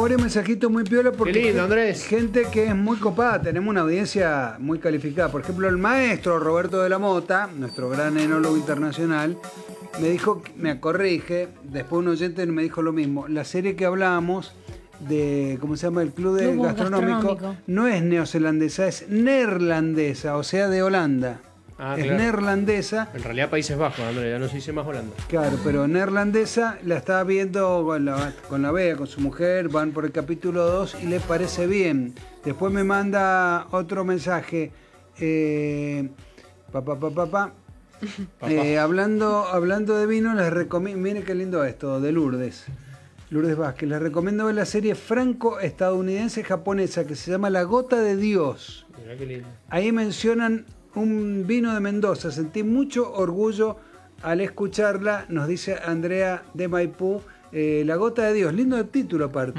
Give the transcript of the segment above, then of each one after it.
varios mensajitos muy piola porque qué lindo, Andrés. Gente que es muy copada, tenemos una audiencia muy calificada. Por ejemplo, el maestro Roberto de la Mota, nuestro gran enólogo internacional, me dijo, me corrige, después un oyente me dijo lo mismo, la serie que hablábamos de, ¿cómo se llama? El Club Gastronómico, no es neozelandesa, es neerlandesa, o sea, de Holanda. Es claro. Neerlandesa. En realidad Países Bajos, Andrés, ya no se dice más Holanda. Claro, pero neerlandesa la estaba viendo con la Bea, con su mujer, van por el capítulo 2 y le parece bien. Después me manda otro mensaje, hablando de vino, les recomiendo, miren qué lindo esto, de Lourdes Vázquez, les recomiendo ver la serie franco-estadounidense japonesa que se llama La Gota de Dios. Mirá qué lindo. Ahí mencionan un vino de Mendoza, sentí mucho orgullo al escucharla, nos dice Andrea de Maipú, La Gota de Dios, lindo título aparte.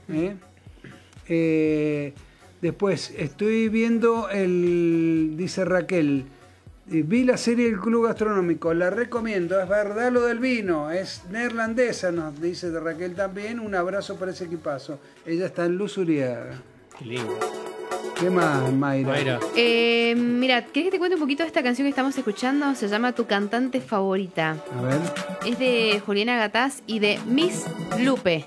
Después, estoy viendo dice Raquel, vi la serie del Club Gastronómico, la recomiendo, es verdad lo del vino, es neerlandesa, nos dice de Raquel también, un abrazo para ese equipazo. Ella está en Luz Uriaga. Qué lindo. ¿Qué más, Mayra? Mira, ¿querés que te cuente un poquito de esta canción que estamos escuchando? Se llama Tu Cantante Favorita. A ver. Es de Juliana Gataz y de Miss Lupe.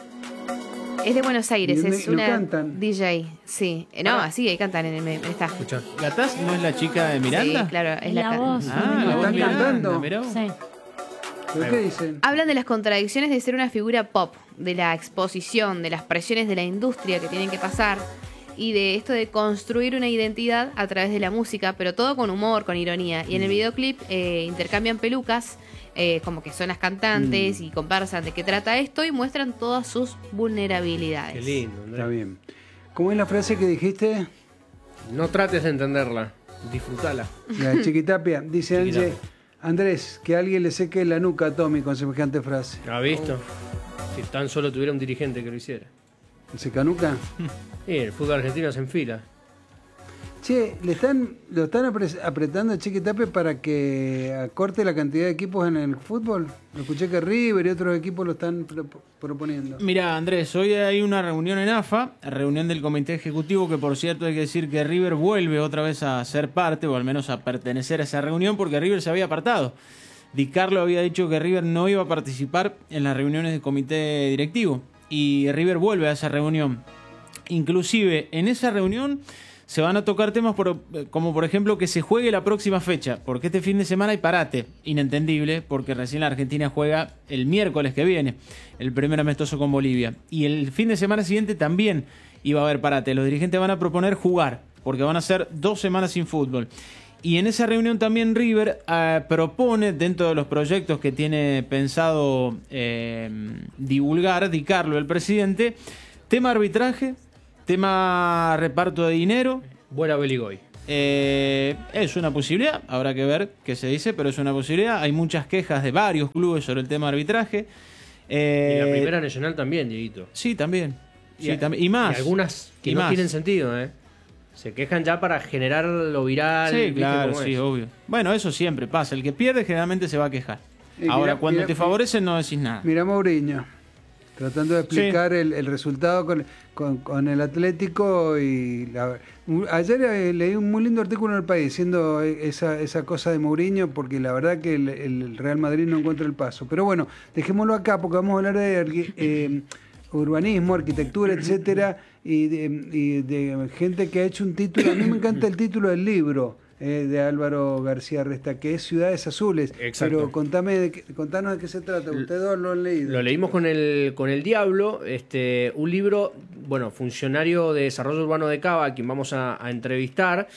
Es de Buenos Aires, es una cantan? DJ. Sí, no, sí, ahí cantan en esta. Escuchá. ¿Gataz no es la chica de Miranda? Sí, claro, es La voz. ¿la están cantando? Sí. ¿Pero qué dicen? Hablan de las contradicciones de ser una figura pop, de la exposición, de las presiones de la industria que tienen que pasar y de esto de construir una identidad a través de la música, pero todo con humor, con ironía. Y en el videoclip intercambian pelucas, como que son las cantantes y conversan de qué trata esto y muestran todas sus vulnerabilidades. Qué lindo, Andrés. Está bien. ¿Cómo es la frase que dijiste? No trates de entenderla, disfrutala. La de Chiquitapia. Dice Angie, Andrés, que alguien le seque la nuca a Tommy con semejante frase. ¿Ha visto? Si tan solo tuviera un dirigente que lo hiciera. ¿Seca nuca? Sí, el fútbol argentino se enfila. Che, lo están apretando a Chiquitapia para que acorte la cantidad de equipos en el fútbol. Lo escuché que River y otros equipos lo están proponiendo. Mira, Andrés, hoy hay una reunión en AFA, reunión del comité ejecutivo, que por cierto hay que decir que River vuelve otra vez a ser parte, o al menos a pertenecer a esa reunión, porque River se había apartado. Di Carlo había dicho que River no iba a participar en las reuniones del comité directivo, y River vuelve a esa reunión. Inclusive, en esa reunión se van a tocar temas como por ejemplo que se juegue la próxima fecha, porque este fin de semana hay parate, inentendible, porque recién la Argentina juega el miércoles que viene, el primer amistoso con Bolivia, y el fin de semana siguiente también iba a haber parate. Los dirigentes van a proponer jugar, porque van a ser 2 semanas sin fútbol. Y en esa reunión también River propone, dentro de los proyectos que tiene pensado divulgar, Di Carlo, el presidente, tema arbitraje, tema reparto de dinero. Buena Beligoy. Es una posibilidad, habrá que ver qué se dice, pero es una posibilidad. Hay muchas quejas de varios clubes sobre el tema de arbitraje. Y la Primera Nacional también, Dieguito. Sí, también. Y más. Y algunas que y no más. tienen sentido, Se quejan ya para generar lo viral. Sí, ¿viste claro, cómo sí, es? obvio. Bueno, eso siempre pasa. El que pierde generalmente se va a quejar. Y Ahora, mira, cuando mira, te favorecen no decís nada. Mira Mourinho, tratando de explicar el resultado con el Atlético. Ayer leí un muy lindo artículo en El País diciendo esa cosa de Mourinho, porque la verdad que el Real Madrid no encuentra el paso. Pero bueno, dejémoslo acá porque vamos a hablar de urbanismo, arquitectura, etcétera, y de gente que ha hecho un título. A mí me encanta el título del libro de Álvaro García Resta, que es Ciudades Azules. Exacto. Pero contanos de qué se trata. Ustedes dos lo han leído. Lo leímos con el Diablo, un libro, bueno, funcionario de desarrollo urbano de Cava, a quien vamos a entrevistar,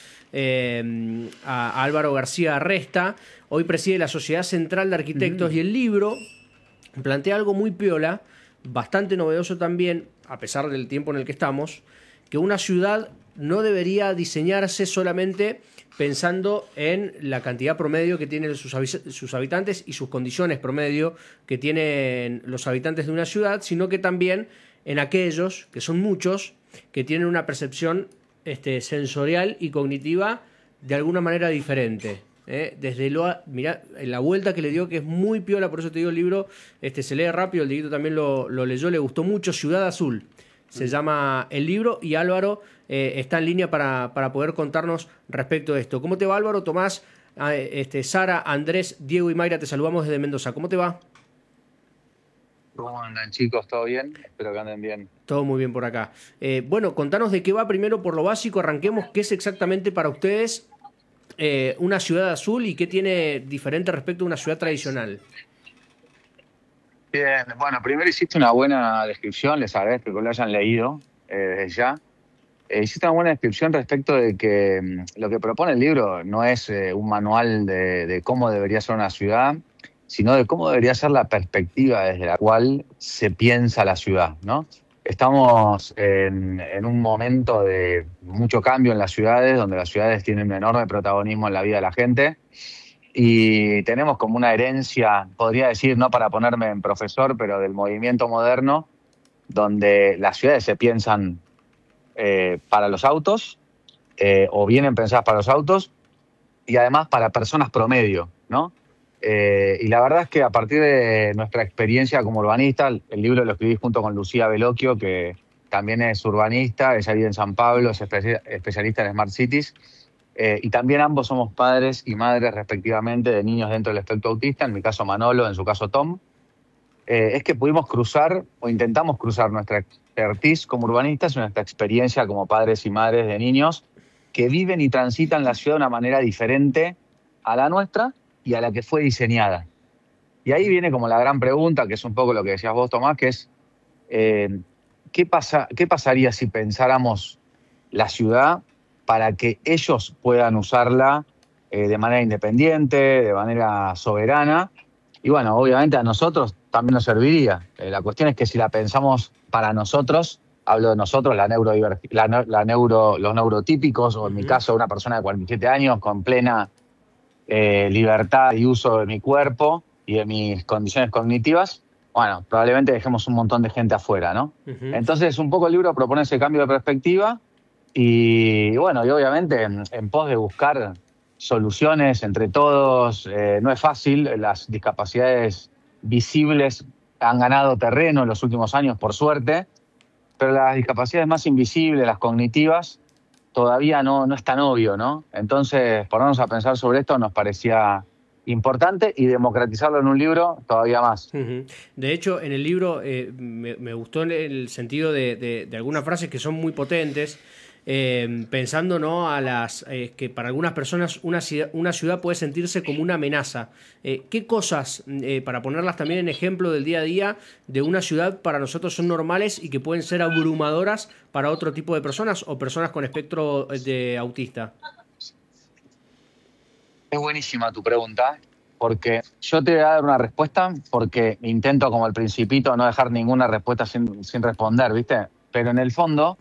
a Álvaro García Resta. Hoy preside la Sociedad Central de Arquitectos y el libro plantea algo muy piola, bastante novedoso también, a pesar del tiempo en el que estamos, que una ciudad no debería diseñarse solamente pensando en la cantidad promedio que tienen sus habitantes y sus condiciones promedio que tienen los habitantes de una ciudad, sino que también en aquellos, que son muchos, que tienen una percepción sensorial y cognitiva de alguna manera diferente. Mirá, la vuelta que le dio, que es muy piola, por eso te digo el libro, se lee rápido, el Dieguito también lo leyó, le gustó mucho, Ciudad Azul. Se llama el libro y Álvaro está en línea para poder contarnos respecto de esto. ¿Cómo te va, Álvaro? Tomás, Sara, Andrés, Diego y Mayra, te saludamos desde Mendoza. ¿Cómo te va? ¿Cómo andan, chicos? ¿Todo bien? Espero que anden bien. Todo muy bien por acá. Bueno, contanos de qué va primero por lo básico. Arranquemos. ¿Qué es exactamente para ustedes una ciudad azul y qué tiene diferente respecto a una ciudad tradicional? Bien, bueno, primero hiciste una buena descripción, les agradezco que lo hayan leído desde ya. Hiciste una buena descripción respecto de que lo que propone el libro no es un manual de cómo debería ser una ciudad, sino de cómo debería ser la perspectiva desde la cual se piensa la ciudad, ¿no? Estamos en un momento de mucho cambio en las ciudades, donde las ciudades tienen un enorme protagonismo en la vida de la gente y tenemos como una herencia, podría decir, no para ponerme en profesor, pero del movimiento moderno, donde las ciudades se piensan para los autos o vienen pensadas para los autos y además para personas promedio, ¿no? Y la verdad es que a partir de nuestra experiencia como urbanista, el libro lo escribí junto con Lucía Veloquio, que también es urbanista, ella vive en San Pablo, es especialista en Smart Cities, y también ambos somos padres y madres respectivamente de niños dentro del espectro autista, en mi caso Manolo, en su caso Tom. Es que pudimos cruzar o intentamos cruzar nuestra expertise como urbanistas y nuestra experiencia como padres y madres de niños que viven y transitan la ciudad de una manera diferente a la nuestra y a la que fue diseñada. Y ahí viene como la gran pregunta, que es un poco lo que decías vos, Tomás, que es ¿qué pasaría si pensáramos la ciudad para que ellos puedan usarla de manera independiente, de manera soberana? Y bueno, obviamente a nosotros también nos serviría. La cuestión es que si la pensamos para nosotros, hablo de nosotros, los neurotípicos, o en mi caso una persona de 47 años con plena libertad y uso de mi cuerpo y de mis condiciones cognitivas, bueno, probablemente dejemos un montón de gente afuera, ¿no? Uh-huh. Entonces, un poco el libro propone ese cambio de perspectiva y bueno, y obviamente en pos de buscar soluciones entre todos. No es fácil, las discapacidades visibles han ganado terreno en los últimos años, por suerte, pero las discapacidades más invisibles, las cognitivas, todavía no es tan obvio, ¿no? Entonces, ponernos a pensar sobre esto nos parecía importante y democratizarlo en un libro todavía más. Uh-huh. De hecho, en el libro me gustó en el sentido de algunas frases que son muy potentes, pensando, ¿no?, a las que para algunas personas una ciudad puede sentirse como una amenaza. ¿Qué cosas, para ponerlas también en ejemplo del día a día, de una ciudad para nosotros son normales y que pueden ser abrumadoras para otro tipo de personas o personas con espectro de autista? Es buenísima tu pregunta, porque yo te voy a dar una respuesta, porque intento, como al principito, no dejar ninguna respuesta sin responder, ¿viste? Pero en el fondo,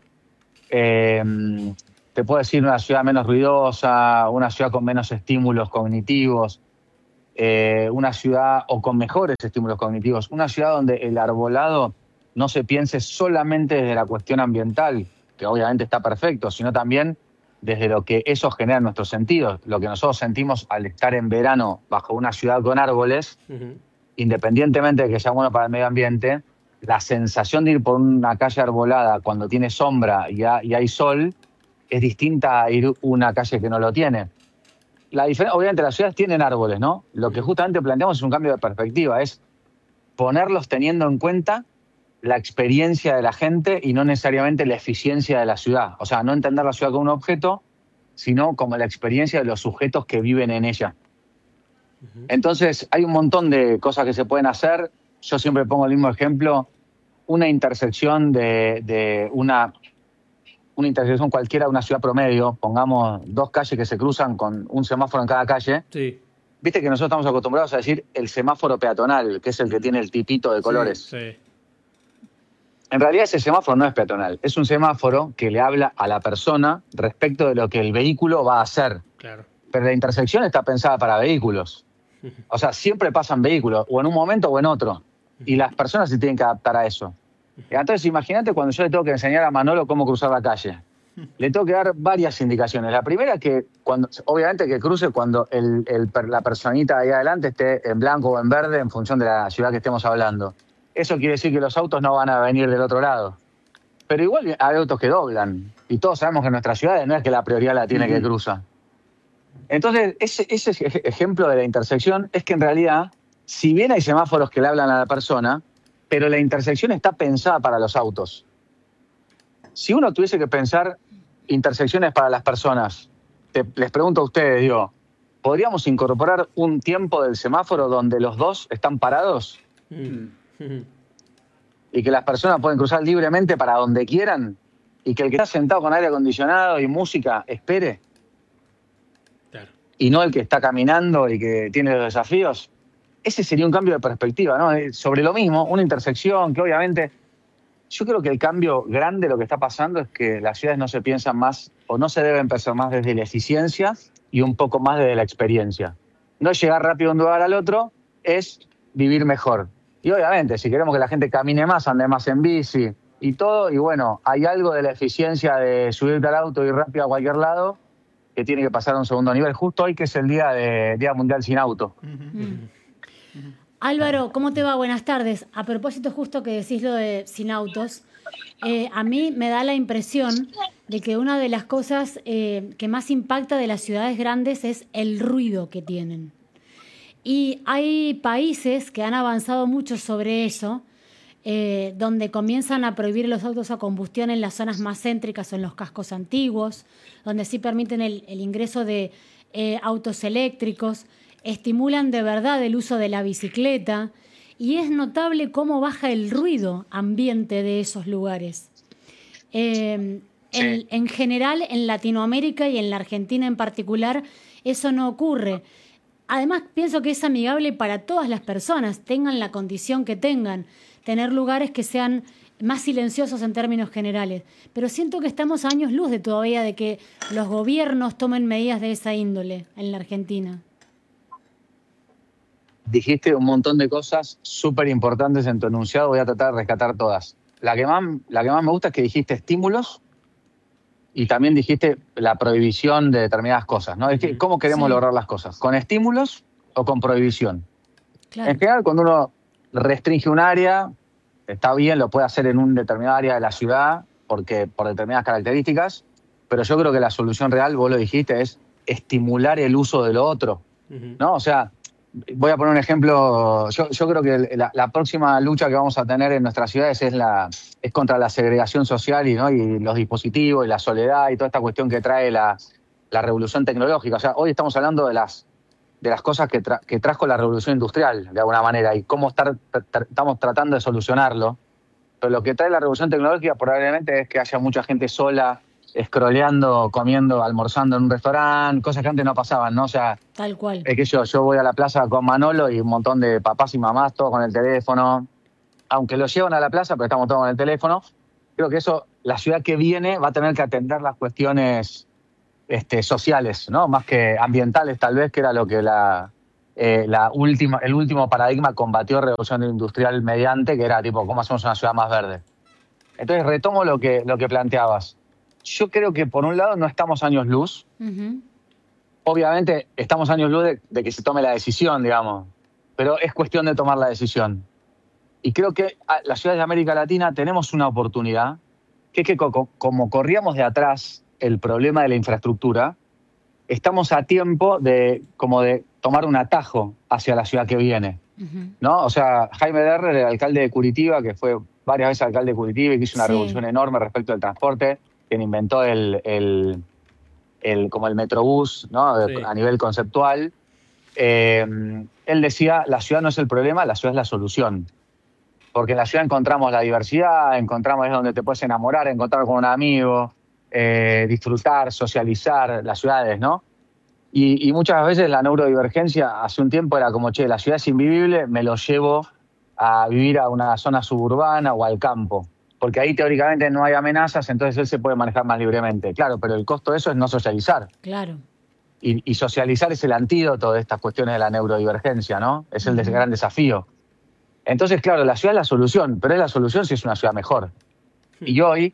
te puedo decir una ciudad menos ruidosa, una ciudad con menos estímulos cognitivos, una ciudad o con mejores estímulos cognitivos, una ciudad donde el arbolado no se piense solamente desde la cuestión ambiental, que obviamente está perfecto, sino también desde lo que eso genera en nuestros sentidos. Lo que nosotros sentimos al estar en verano bajo una ciudad con árboles, uh-huh, independientemente de que sea bueno para el medio ambiente, la sensación de ir por una calle arbolada cuando tiene sombra y hay sol es distinta a ir una calle que no lo tiene. Obviamente las ciudades tienen árboles, ¿no? Lo que justamente planteamos es un cambio de perspectiva, es ponerlos teniendo en cuenta la experiencia de la gente y no necesariamente la eficiencia de la ciudad. O sea, no entender la ciudad como un objeto, sino como la experiencia de los sujetos que viven en ella. Uh-huh. Entonces, hay un montón de cosas que se pueden hacer. Yo siempre pongo el mismo ejemplo, una intersección de una intersección cualquiera de una ciudad promedio, pongamos dos calles que se cruzan con un semáforo en cada calle. Sí. Viste que nosotros estamos acostumbrados a decir el semáforo peatonal, que es el que tiene el tipito de colores. Sí, sí. En realidad ese semáforo no es peatonal, es un semáforo que le habla a la persona respecto de lo que el vehículo va a hacer. Claro. Pero la intersección está pensada para vehículos. O sea, siempre pasan vehículos, o en un momento o en otro. Y las personas se tienen que adaptar a eso. Entonces, imagínate cuando yo le tengo que enseñar a Manolo cómo cruzar la calle. le tengo que dar varias indicaciones. La primera es que, obviamente que cruce cuando la personita ahí adelante esté en blanco o en verde en función de la ciudad que estemos hablando. Eso quiere decir que los autos no van a venir del otro lado. Pero igual hay autos que doblan. Y todos sabemos que en nuestras ciudades no es que la prioridad la tiene que cruzar. Entonces, ese ejemplo de la intersección es que en realidad, si bien hay semáforos que le hablan a la persona, pero la intersección está pensada para los autos. Si uno tuviese que pensar intersecciones para las personas, les pregunto a ustedes, digo, ¿podríamos incorporar un tiempo del semáforo donde los dos están parados? Y que las personas pueden cruzar libremente para donde quieran, y que el que está sentado con aire acondicionado y música espere, Claro. y no el que está caminando y que tiene los desafíos. Ese sería un cambio de perspectiva, ¿no? Sobre lo mismo, una intersección que obviamente... Yo creo que el cambio grande, lo que está pasando, es que las ciudades no se piensan más, o no se deben pensar más desde la eficiencia y un poco más desde la experiencia. No es llegar rápido de un lugar al otro, es vivir mejor. Y obviamente, si queremos que la gente camine más, ande más en bici y todo, y bueno, hay algo de la eficiencia de subirte al auto y ir rápido a cualquier lado que tiene que pasar a un segundo nivel. Justo hoy, que es el Día Mundial Sin Auto. Álvaro, ¿cómo te va? Buenas tardes. A propósito justo que decís lo de sin autos, a mí me da la impresión de que una de las cosas que más impacta de las ciudades grandes es el ruido que tienen. Y hay países que han avanzado mucho sobre eso, donde comienzan a prohibir los autos a combustión en las zonas más céntricas o en los cascos antiguos, donde sí permiten el ingreso de autos eléctricos, estimulan de verdad el uso de la bicicleta, y es notable cómo baja el ruido ambiente de esos lugares. En general, en Latinoamérica y en la Argentina en particular, eso no ocurre. Además, pienso que es amigable para todas las personas, tengan la condición que tengan, tener lugares que sean más silenciosos en términos generales. Pero siento que estamos a años luz de todavía de que los gobiernos tomen medidas de esa índole en la Argentina. Dijiste un montón de cosas súper importantes en tu enunciado, voy a tratar de rescatar todas. La que más me gusta es que dijiste estímulos y también dijiste la prohibición de determinadas cosas, ¿no? Es que, ¿cómo queremos lograr las cosas? ¿Con estímulos o con prohibición? Claro. En general, cuando uno restringe un área, está bien, lo puede hacer en un determinado área de la ciudad por determinadas características, pero yo creo que la solución real, vos lo dijiste, es estimular el uso de lo otro, ¿no? O sea, voy a poner un ejemplo. Yo creo que la próxima lucha que vamos a tener en nuestras ciudades es contra la segregación social y los dispositivos y la soledad y toda esta cuestión que trae la revolución tecnológica. O sea, hoy estamos hablando de las cosas que trajo la revolución industrial, de alguna manera, y cómo estamos tratando de solucionarlo. Pero lo que trae la revolución tecnológica probablemente es que haya mucha gente sola, scrolleando, comiendo, almorzando en un restaurante, cosas que antes no pasaban, ¿no? O sea, tal cual. Es que yo voy a la plaza con Manolo y un montón de papás y mamás, todos con el teléfono. Aunque lo llevan a la plaza, pero estamos todos con el teléfono. Creo que eso, la ciudad que viene va a tener que atender las cuestiones sociales, ¿no? Más que ambientales, tal vez, que era lo que el último paradigma combatió revolución industrial mediante, que era tipo, ¿cómo hacemos una ciudad más verde? Entonces, retomo lo que planteabas. Yo creo que, por un lado, no estamos años luz. Obviamente, estamos años luz de que se tome la decisión, digamos. Pero es cuestión de tomar la decisión. Y creo que las ciudades de América Latina tenemos una oportunidad, que es que como corríamos de atrás el problema de la infraestructura, estamos a tiempo de tomar un atajo hacia la ciudad que viene, ¿no? O sea, Jaime Derrer, el alcalde de Curitiba, que fue varias veces alcalde de Curitiba y que hizo una revolución enorme respecto al transporte, quien inventó el Metrobús, ¿no? A nivel conceptual. Él decía, la ciudad no es el problema, la ciudad es la solución. Porque en la ciudad encontramos la diversidad, encontramos es donde te puedes enamorar, encontrar con un amigo, disfrutar, socializar, las ciudades, ¿no? Y muchas veces la neurodivergencia hace un tiempo era como, la ciudad es invivible, me lo llevo a vivir a una zona suburbana o al campo. Porque ahí teóricamente no hay amenazas, entonces él se puede manejar más libremente. Claro, pero el costo de eso es no socializar. Claro. Y socializar es el antídoto de estas cuestiones de la neurodivergencia, ¿no? Es el gran desafío. Entonces, claro, la ciudad es la solución, pero es la solución si es una ciudad mejor. Y hoy,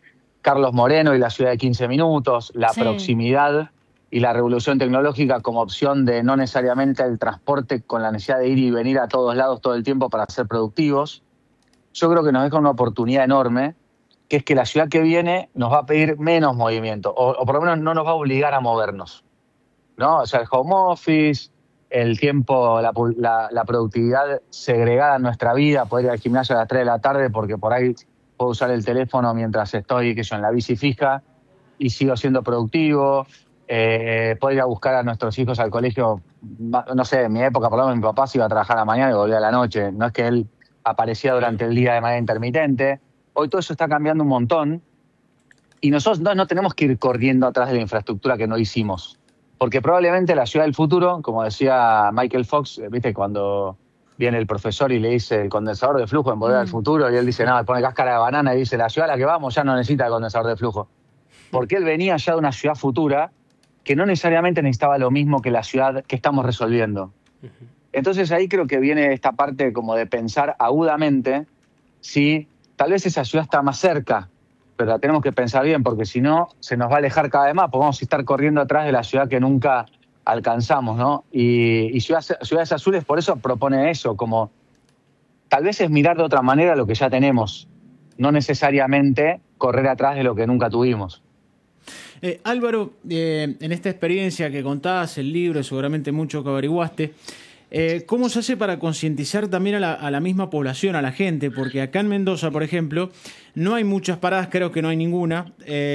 Carlos Moreno y la ciudad de 15 minutos, la Sí. proximidad y la revolución tecnológica como opción de no necesariamente el transporte con la necesidad de ir y venir a todos lados todo el tiempo para ser productivos, yo creo que nos deja una oportunidad enorme, que es que la ciudad que viene nos va a pedir menos movimiento, o por lo menos no nos va a obligar a movernos, ¿no? O sea, el home office, el tiempo, la productividad segregada en nuestra vida, poder ir al gimnasio a las 3 de la tarde porque por ahí puedo usar el teléfono mientras estoy, qué sé yo, en la bici fija y sigo siendo productivo. Poder ir a buscar a nuestros hijos al colegio, no sé, en mi época por lo menos mi papá se iba a trabajar a la mañana y volvía a la noche, no es que él aparecía durante el día de manera intermitente. Hoy todo eso está cambiando un montón y nosotros no tenemos que ir corriendo atrás de la infraestructura que no hicimos, porque probablemente la ciudad del futuro, como decía Michael Fox, viste, cuando viene el profesor y le dice el condensador de flujo en Volver al Futuro, y él dice, no, pone cáscara de banana y dice, la ciudad a la que vamos ya no necesita el condensador de flujo, porque él venía ya de una ciudad futura que no necesariamente necesitaba lo mismo que la ciudad que estamos resolviendo. Entonces ahí creo que viene esta parte como de pensar agudamente si tal vez esa ciudad está más cerca, pero la tenemos que pensar bien, porque si no, se nos va a alejar cada vez más, porque vamos a estar corriendo atrás de la ciudad que nunca alcanzamos, ¿no? Y Ciudades Azules por eso propone eso, como tal vez es mirar de otra manera lo que ya tenemos, no necesariamente correr atrás de lo que nunca tuvimos. Álvaro, en esta experiencia que contás, el libro, seguramente mucho que averiguaste, ¿cómo se hace para concientizar también a la misma población, a la gente? Porque acá en Mendoza, por ejemplo, no hay muchas paradas, creo que no hay ninguna,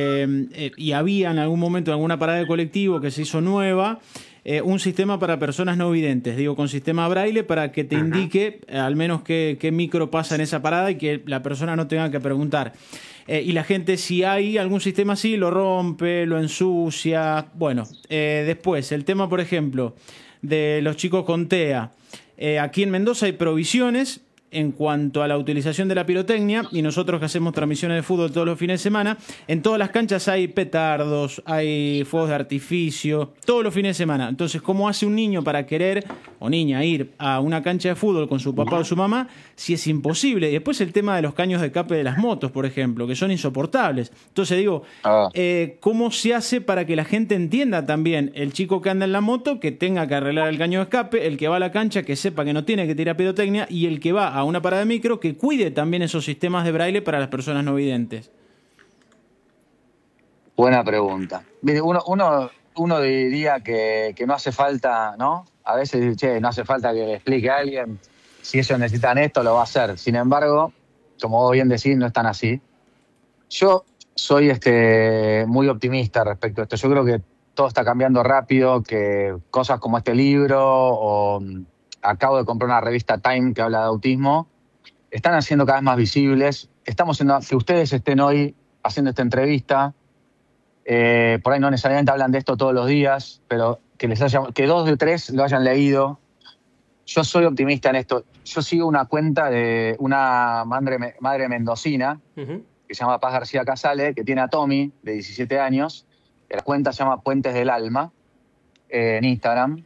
y había en algún momento alguna parada de colectivo que se hizo nueva, un sistema para personas no videntes, digo, con sistema braille para que te indique al menos qué micro pasa en esa parada y que la persona no tenga que preguntar. Y la gente, si hay algún sistema así, lo rompe, lo ensucia. Bueno, después, el tema, por ejemplo, de los chicos con TEA. Aquí en Mendoza hay provisiones en cuanto a la utilización de la pirotecnia, y nosotros que hacemos transmisiones de fútbol todos los fines de semana, en todas las canchas hay petardos, hay fuegos de artificio, todos los fines de semana. Entonces, ¿cómo hace un niño para querer, o niña, ir a una cancha de fútbol con su papá o su mamá, si es imposible? Y después el tema de los caños de escape de las motos, por ejemplo, que son insoportables. Entonces digo, ¿cómo se hace para que la gente entienda también, el chico que anda en la moto, que tenga que arreglar el caño de escape, el que va a la cancha, que sepa que no tiene que tirar pirotecnia, y el que va a una parada de micro, que cuide también esos sistemas de braille para las personas no videntes? Buena pregunta. Mire, uno diría que no hace falta, ¿no? A veces dice, che, no hace falta que le explique a alguien. Si ellos necesitan esto, lo va a hacer. Sin embargo, como vos bien decís, no es tan así. Yo soy muy optimista respecto a esto. Yo creo que todo está cambiando rápido, que cosas como este libro, o acabo de comprar una revista Time que habla de autismo, están haciendo cada vez más visibles. Estamos haciendo que ustedes estén hoy haciendo esta entrevista. Por ahí no necesariamente hablan de esto todos los días, pero que 2 de 3 lo hayan leído. Yo soy optimista en esto. Yo sigo una cuenta de una madre mendocina que se llama Paz García Casale, que tiene a Tommy, de 17 años. La cuenta se llama Puentes del Alma, en Instagram.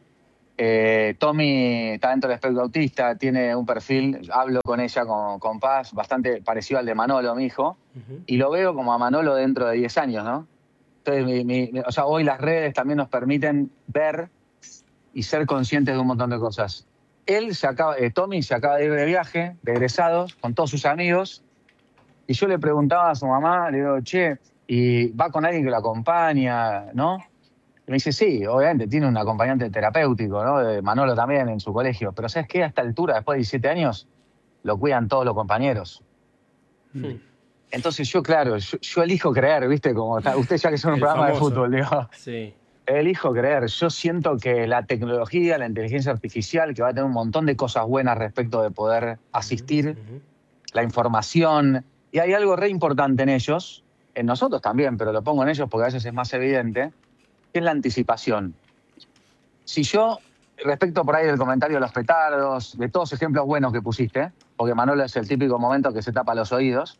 Tommy está dentro del espectro autista, tiene un perfil, hablo con ella, con Paz, bastante parecido al de Manolo, mi hijo, y lo veo como a Manolo dentro de 10 años, ¿no? Entonces, o sea, hoy las redes también nos permiten ver y ser conscientes de un montón de cosas. Tommy se acaba de ir de viaje, de egresados, con todos sus amigos, y yo le preguntaba a su mamá, le digo, che, ¿y va con alguien que lo acompaña, no? Y me dice, sí, obviamente, tiene un acompañante terapéutico, ¿no? De Manolo también en su colegio, pero ¿sabes qué? A esta altura, después de 17 años, lo cuidan todos los compañeros. Entonces yo, claro, yo elijo creer, ¿viste? Como usted ya que son un programa famoso de fútbol, digo. Sí. Elijo creer. Yo siento que la tecnología, la inteligencia artificial, que va a tener un montón de cosas buenas respecto de poder asistir, la información, y hay algo re importante en ellos, en nosotros también, pero lo pongo en ellos porque a veces es más evidente, que es la anticipación. Si yo, respecto por ahí del comentario de los petardos, de todos los ejemplos buenos que pusiste, porque Manolo es el típico momento que se tapa los oídos,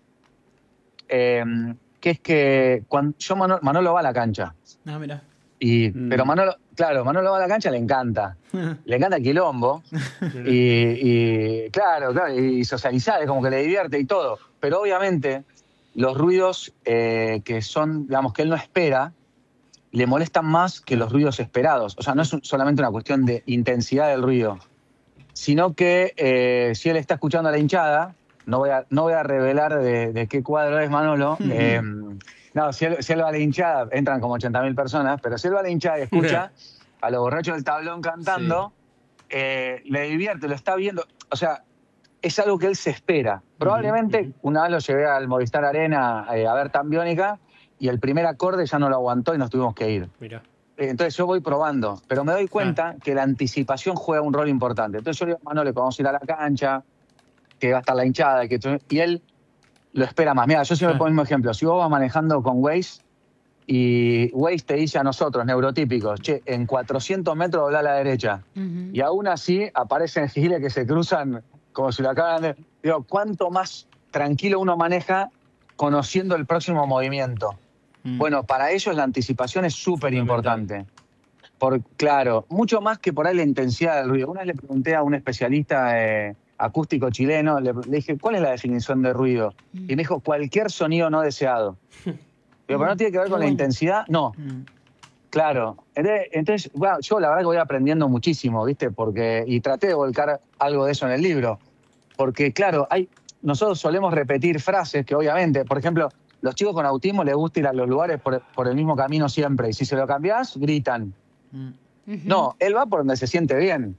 que es que cuando Manolo va a la cancha. Ah, mira. Pero Manolo va a la cancha, le encanta el quilombo y claro, y socializar, es como que le divierte y todo, pero obviamente los ruidos que son, digamos, que él no espera, le molestan más que los ruidos esperados. O sea, no es solamente una cuestión de intensidad del ruido, sino que si él está escuchando a la hinchada, no voy a revelar de qué cuadro es Manolo. No, si él va a la hinchada, entran como 80.000 personas, pero si él va a la hinchada y escucha a los borrachos del tablón cantando, le divierte, lo está viendo. O sea, es algo que él se espera. Probablemente una vez lo llevé al Movistar Arena a ver Tan Biónica y el primer acorde ya no lo aguantó y nos tuvimos que ir. Mirá. Entonces yo voy probando, pero me doy cuenta que la anticipación juega un rol importante. Entonces yo le digo a Manolo que vamos a ir a la cancha, que va a estar la hinchada, y él lo espera más. Mira, yo siempre pongo el mismo ejemplo. Si vos vas manejando con Waze y Waze te dice a nosotros, neurotípicos, che, en 400 metros dobla a la derecha, y aún así aparecen giles que se cruzan como si lo acaban de... Digo, ¿cuánto más tranquilo uno maneja conociendo el próximo movimiento? Bueno, para ellos la anticipación es súper importante. Claro, mucho más que por ahí la intensidad del ruido. Una vez le pregunté a un especialista acústico chileno, le dije, ¿cuál es la definición de ruido? Y me dijo, cualquier sonido no deseado. Pero no tiene que ver con la intensidad, no. Claro. Entonces, bueno, yo la verdad que voy aprendiendo muchísimo, ¿viste? Y traté de volcar algo de eso en el libro. Porque, claro, nosotros solemos repetir frases que obviamente, por ejemplo, los chicos con autismo les gusta ir a los lugares por el mismo camino siempre. Y si se lo cambiás, gritan. No, él va por donde se siente bien.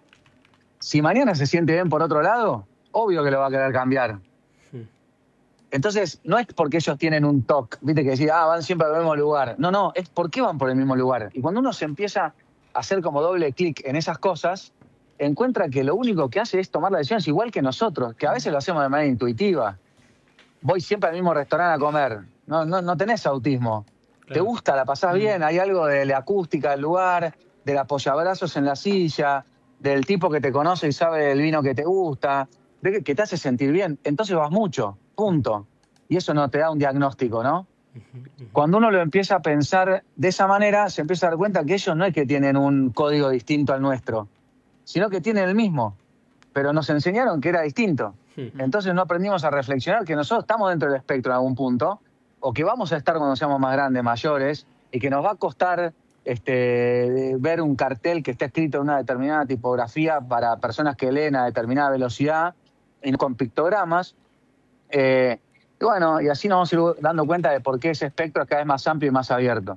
Si mañana se siente bien por otro lado, obvio que lo va a querer cambiar. Entonces, no es porque ellos tienen un TOC, viste, que decís, van siempre al mismo lugar. No, es porque van por el mismo lugar. Y cuando uno se empieza a hacer como doble clic en esas cosas, encuentra que lo único que hace es tomar la decisión, es igual que nosotros, que a veces lo hacemos de manera intuitiva. Voy siempre al mismo restaurante a comer. No tenés autismo. Claro. Te gusta, la pasás bien, hay algo de la acústica del lugar, del apoyabrazos en la silla, del tipo que te conoce y sabe el vino que te gusta, que te hace sentir bien. Entonces vas mucho, punto. Y eso no te da un diagnóstico, ¿no? Cuando uno lo empieza a pensar de esa manera, se empieza a dar cuenta que ellos no es que tienen un código distinto al nuestro, sino que tienen el mismo, pero nos enseñaron que era distinto. Entonces no aprendimos a reflexionar que nosotros estamos dentro del espectro en algún punto, o que vamos a estar cuando seamos más grandes, mayores, y que nos va a costar ver un cartel que está escrito en una determinada tipografía para personas que leen a determinada velocidad, y con pictogramas. Y bueno, y así nos vamos a ir dando cuenta de por qué ese espectro es cada vez más amplio y más abierto.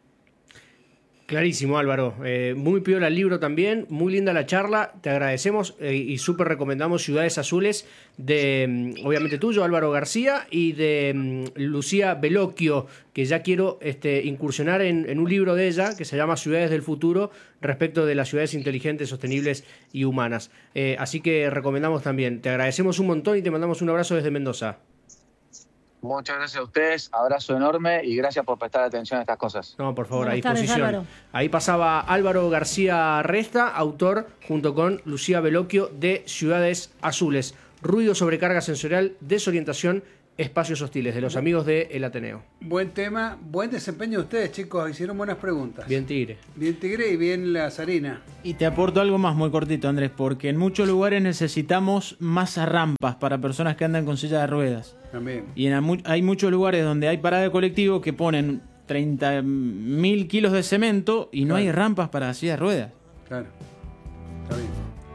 Clarísimo, Álvaro. Muy piola el libro también, muy linda la charla, te agradecemos y súper recomendamos Ciudades Azules de, obviamente tuyo, Álvaro García, y de Lucía Bellocchio, que ya quiero incursionar en un libro de ella que se llama Ciudades del Futuro, respecto de las ciudades inteligentes, sostenibles y humanas. Así que recomendamos también. Te agradecemos un montón y te mandamos un abrazo desde Mendoza. Muchas gracias a ustedes, abrazo enorme y gracias por prestar atención a estas cosas. No, por favor, a Buenas tardes, disposición. Álvaro. Ahí pasaba Álvaro García Resta, autor, junto con Lucía Bellocchio, de Ciudades Azules. Ruido, sobrecarga sensorial, desorientación, espacios hostiles, de los amigos de El Ateneo. Buen tema, buen desempeño de ustedes, chicos, hicieron buenas preguntas. Bien Tigre. Bien Tigre y bien la Sarina. Y te aporto algo más muy cortito, Andrés, porque en muchos lugares necesitamos más rampas para personas que andan con silla de ruedas. También. Y hay muchos lugares donde hay parada de colectivo que ponen 30.000 kilos de cemento y no hay rampas para silla de ruedas. Claro, está bien.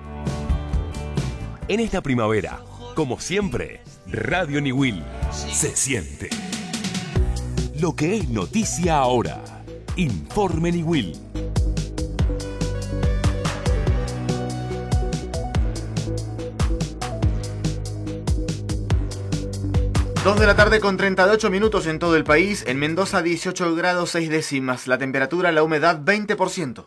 En esta primavera, como siempre, Radio Niwil se siente. Lo que es noticia ahora. Informe Niwil. Dos de la tarde con 38 minutos en todo el país. En Mendoza 18 grados 6 décimas. La temperatura, la humedad 20%.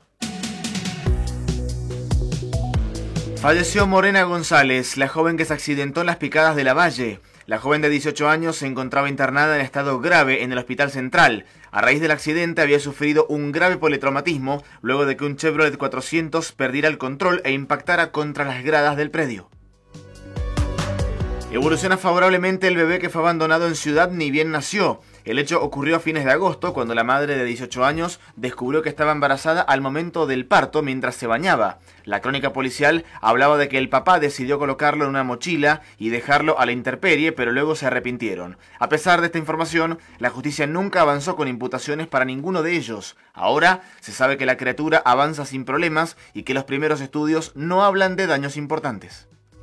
Falleció Morena González, la joven que se accidentó en las Picadas de la Valle. La joven de 18 años se encontraba internada en estado grave en el Hospital Central. A raíz del accidente había sufrido un grave politraumatismo luego de que un Chevrolet 400 perdiera el control e impactara contra las gradas del predio. Evoluciona favorablemente el bebé que fue abandonado en Ciudad ni bien nació. El hecho ocurrió a fines de agosto, cuando la madre de 18 años descubrió que estaba embarazada al momento del parto mientras se bañaba. La crónica policial hablaba de que el papá decidió colocarlo en una mochila y dejarlo a la intemperie, pero luego se arrepintieron. A pesar de esta información, la justicia nunca avanzó con imputaciones para ninguno de ellos. Ahora se sabe que la criatura avanza sin problemas y que los primeros estudios no hablan de daños importantes.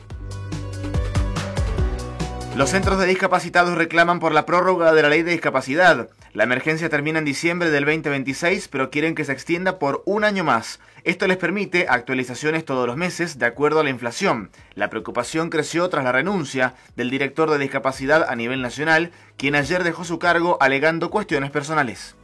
Los centros de discapacitados reclaman por la prórroga de la ley de discapacidad. La emergencia termina en diciembre del 2026, pero quieren que se extienda por un año más. Esto les permite actualizaciones todos los meses de acuerdo a la inflación. La preocupación creció tras la renuncia del director de discapacidad a nivel nacional, quien ayer dejó su cargo alegando cuestiones personales.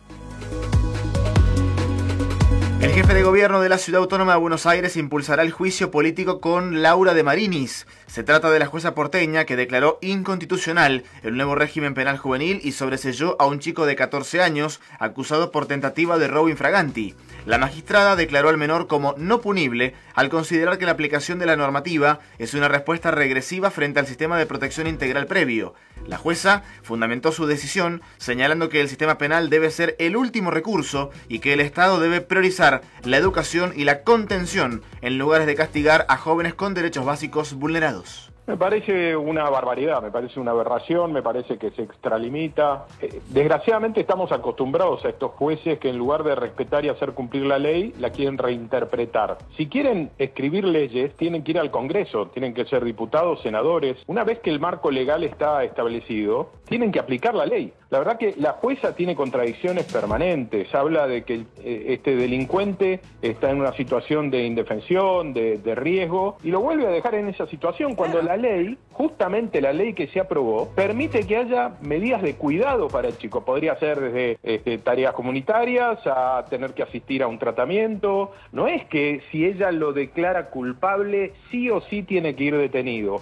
El jefe de gobierno de la Ciudad Autónoma de Buenos Aires impulsará el juicio político con Laura de Marinis. Se trata de la jueza porteña que declaró inconstitucional el nuevo régimen penal juvenil y sobreseyó a un chico de 14 años acusado por tentativa de robo infraganti. La magistrada declaró al menor como no punible al considerar que la aplicación de la normativa es una respuesta regresiva frente al sistema de protección integral previo. La jueza fundamentó su decisión señalando que el sistema penal debe ser el último recurso y que el Estado debe priorizar la educación y la contención en lugar de castigar a jóvenes con derechos básicos vulnerados. Me parece una barbaridad, me parece una aberración, me parece que se extralimita. Desgraciadamente estamos acostumbrados a estos jueces que en lugar de respetar y hacer cumplir la ley, la quieren reinterpretar. Si quieren escribir leyes, tienen que ir al Congreso, tienen que ser diputados, senadores. Una vez que el marco legal está establecido, tienen que aplicar la ley. La verdad que la jueza tiene contradicciones permanentes. Habla de que este delincuente está en una situación de indefensión, de riesgo, y lo vuelve a dejar en esa situación cuando la ley, justamente la ley que se aprobó, permite que haya medidas de cuidado para el chico. Podría ser desde tareas comunitarias a tener que asistir a un tratamiento. No es que si ella lo declara culpable, sí o sí tiene que ir detenido.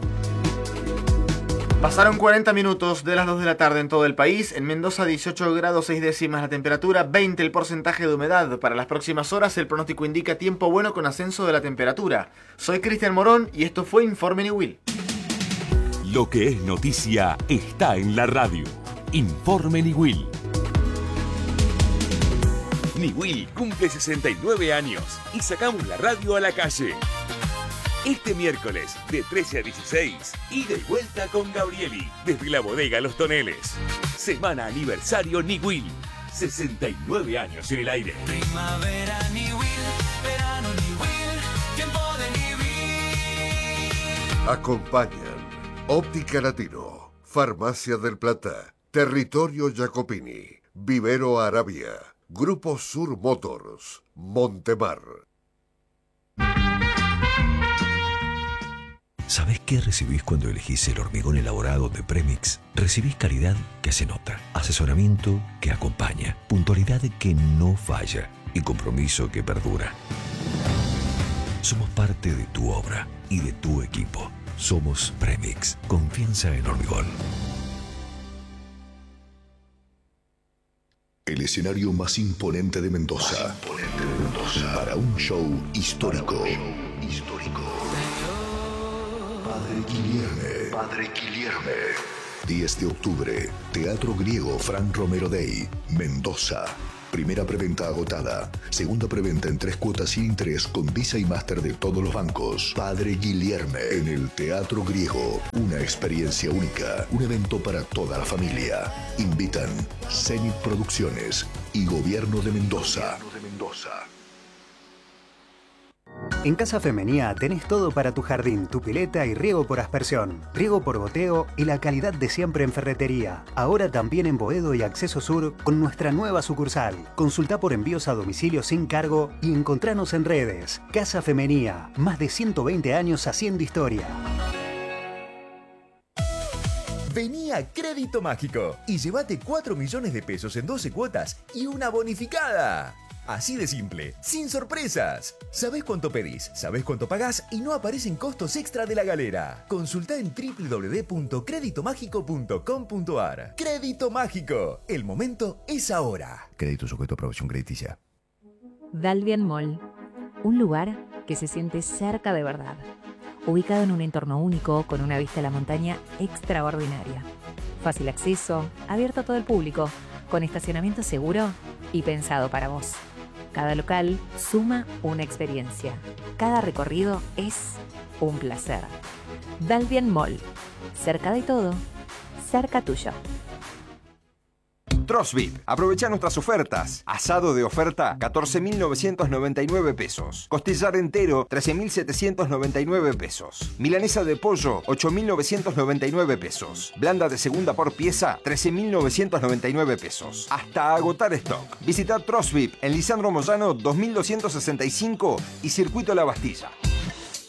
Pasaron 40 minutos de las 2 de la tarde en todo el país. En Mendoza 18 grados 6 décimas la temperatura, 20 el porcentaje de humedad. Para las próximas horas el pronóstico indica tiempo bueno con ascenso de la temperatura. Soy Cristian Morón y esto fue Informe Niwil. Lo que es noticia está en la radio. Informe Niwil. Niwil cumple 69 años y sacamos la radio a la calle. Este miércoles, de 13 a 16, ida y vuelta con Gabrieli, desde la bodega Los Toneles. Semana aniversario Niwil. 69 años en el aire. Primavera Niwil, verano Niwil, tiempo de vivir. Acompañan Óptica Latino, Farmacia del Plata, Territorio Jacopini, Vivero Arabia, Grupo Sur Motors, Montemar. ¿Sabés qué recibís cuando elegís el hormigón elaborado de Premix? Recibís calidad que se nota, asesoramiento que acompaña, puntualidad que no falla y compromiso que perdura. Somos parte de tu obra y de tu equipo. Somos Premix. Confianza en hormigón. El escenario más imponente de Mendoza. Para un show histórico. Padre Guilherme. 10 de octubre, Teatro Griego Fran Romero Day, Mendoza. Primera preventa agotada. Segunda preventa en 3 cuotas sin interés con Visa y Master de todos los bancos. Padre Guilherme en el Teatro Griego. Una experiencia única. Un evento para toda la familia. Invitan Zenit Producciones y Gobierno de Mendoza. En Casa Femenía tenés todo para tu jardín, tu pileta y riego por aspersión, riego por goteo y la calidad de siempre en ferretería. Ahora también en Boedo y Acceso Sur con nuestra nueva sucursal. Consulta por envíos a domicilio sin cargo y encontranos en redes. Casa Femenía, más de 120 años haciendo historia. Vení a Crédito Mágico y llévate 4 millones de pesos en 12 cuotas y una bonificada. Así de simple, sin sorpresas. Sabés cuánto pedís, sabés cuánto pagás y no aparecen costos extra de la galera. Consultá en www.creditomágico.com.ar. Crédito Mágico, el momento es ahora. Crédito sujeto a aprobación crediticia. Dalvian Mall, un lugar que se siente cerca de verdad. Ubicado en un entorno único, con una vista a la montaña extraordinaria. Fácil acceso, abierto a todo el público, con estacionamiento seguro y pensado para vos. Cada local suma una experiencia. Cada recorrido es un placer. Dalvien Mall. Cerca de todo, cerca tuyo. Trosvit. Aprovecha nuestras ofertas. Asado de oferta, 14.999 pesos. Costillar entero, 13.799 pesos. Milanesa de pollo, 8.999 pesos. Blanda de segunda por pieza, 13.999 pesos. Hasta agotar stock. Visita Trosvit en Lisandro Moyano 2265 y Circuito La Bastilla.